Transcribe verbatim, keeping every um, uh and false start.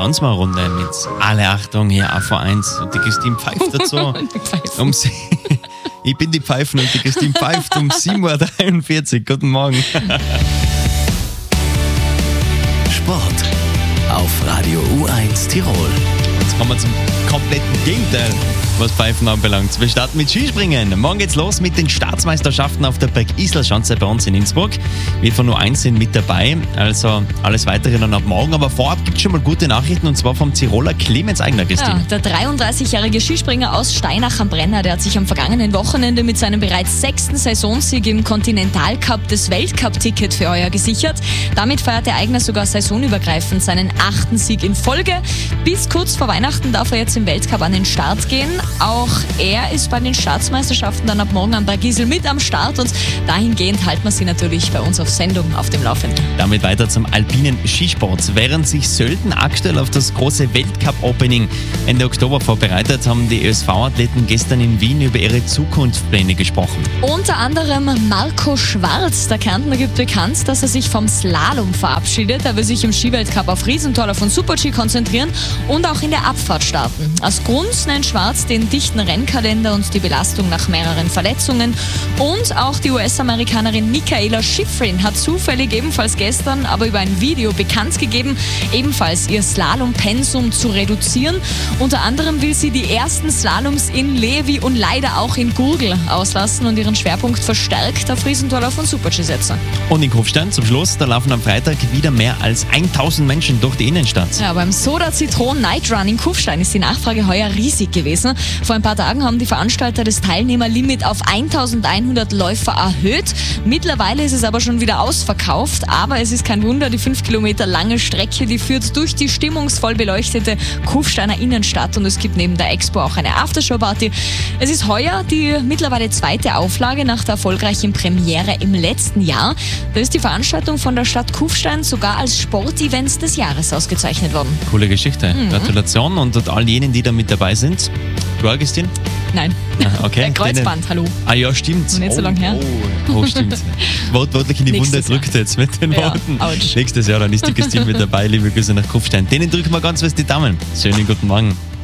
tanzen wir eine Runde mit alle Achtung, hier A V eins und die Christine pfeift dazu. um sie- ich bin die Pfeifen und die Christine pfeift um sieben Uhr dreiundvierzig. Guten Morgen. Sport auf Radio U eins Tirol. Jetzt kommen wir zum kompletten Gegenteil, was Pfeifen anbelangt. Wir starten mit Skispringen. Morgen geht's los mit den Staatsmeisterschaften auf der Bergisel-Schanze bei uns in Innsbruck. Wir von U eins sind mit dabei, also alles weitere dann ab morgen. Aber vorab gibt's schon mal gute Nachrichten und zwar vom Tiroler Clemens Eigner, Ja, Christine. der dreiunddreißigjährige Skispringer aus Steinach am Brenner, der hat sich am vergangenen Wochenende mit seinem bereits sechsten Saisonsieg im Continental-Cup das Weltcup-Ticket für heuer gesichert. Damit feiert der Eigner sogar saisonübergreifend seinen achten Sieg in Folge. Bis kurz vor Weihnachten darf er jetzt im Weltcup an den Start gehen. Auch er ist bei den Staatsmeisterschaften dann ab morgen am Bergisel mit am Start und dahingehend halten wir sie natürlich bei uns auf Sendung auf dem Laufenden. Damit weiter zum alpinen Skisport. Während sich Sölden aktuell auf das große Weltcup-Opening Ende Oktober vorbereitet, haben die Ö S V-Athleten gestern in Wien über ihre Zukunftspläne gesprochen. Unter anderem Marco Schwarz, der Kärntner, gibt bekannt, dass er sich vom Slalom verabschiedet. Er will sich im Skiweltcup auf Riesentorlauf und Super-G konzentrieren und auch in der Abfahrt starten. Als Grund nennt Schwarz den dichten Rennkalender und die Belastung nach mehreren Verletzungen. Und auch die U S-Amerikanerin Mikaela Shiffrin hat zufällig ebenfalls gestern, aber über ein Video bekannt gegeben, ebenfalls ihr Slalom-Pensum zu reduzieren. Unter anderem will sie die ersten Slaloms in Levi und leider auch in Gurgel auslassen und ihren Schwerpunkt verstärkt auf Riesentorlauf und Super-G setzen. Und in Kufstein zum Schluss, da laufen am Freitag wieder mehr als tausend Menschen durch die Innenstadt. Ja, beim Soda Zitron Night Run in Kufstein ist die Nachfrage heuer riesig gewesen. Vor ein paar Tagen haben die Veranstalter das Teilnehmerlimit auf eintausendeinhundert Läufer erhöht. Mittlerweile ist es aber schon wieder ausverkauft. Aber es ist kein Wunder, die fünf Kilometer lange Strecke, die führt durch die stimmungsvoll beleuchtete Kufsteiner Innenstadt. Und es gibt neben der Expo auch eine Aftershow-Party. Es ist heuer die mittlerweile zweite Auflage nach der erfolgreichen Premiere im letzten Jahr. Da ist die Veranstaltung von der Stadt Kufstein sogar als Sportevents des Jahres ausgezeichnet worden. Coole Geschichte. Mhm. Gratulation und an all jenen, die da mit dabei sind. Du, Augustin? Nein, Ah, okay. der Kreuzband, hallo. Ah ja, stimmt. Nicht so oh, lang her. Oh, oh stimmt. Wortwörtlich in die Wunde Nächstes Jahr. drückt jetzt mit den Ja, Worten. ouch. Nächstes Jahr, dann ist die Christine mit dabei. Liebe Grüße nach Kufstein. Denen drücken wir ganz fest die Daumen. Schönen guten Morgen.